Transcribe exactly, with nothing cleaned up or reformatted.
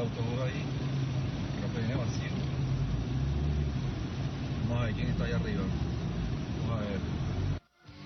autobús ahí. Creo que viene vacío. Vamos a ver quién está allá arriba. Vamos a ver.